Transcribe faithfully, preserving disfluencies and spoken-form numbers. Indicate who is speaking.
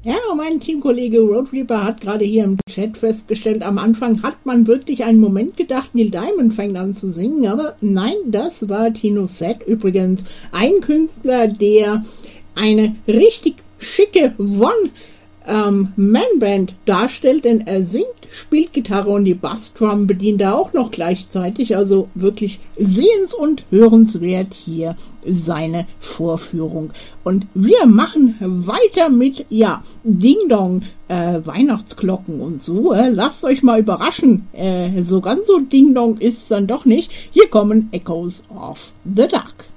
Speaker 1: Ja, mein Teamkollege Road Reaper hat gerade hier im Chat festgestellt, am Anfang hat man wirklich einen Moment gedacht, Neil Diamond fängt an zu singen, aber nein, das war Tino Zed, übrigens ein Künstler, der eine richtig schicke One-Man-Band darstellt, denn er singt, spielt Gitarre und die Bassdrum bedient er auch noch gleichzeitig, also wirklich sehens- und hörenswert hier seine Vorführung. Und wir machen weiter mit, ja, Ding Dong, äh, Weihnachtsglocken und so. Äh, lasst euch mal überraschen, äh, so ganz so Ding Dong ist es dann doch nicht. Hier kommen Echoes of the Dark.